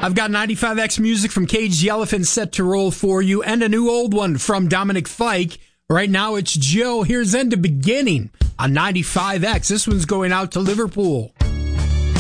I've got 95X music from Cage the Elephant set to roll for you, and a new old one from Dominic Fike. Right now it's Joe. Here's End of Beginning on 95X. This one's going out to Liverpool.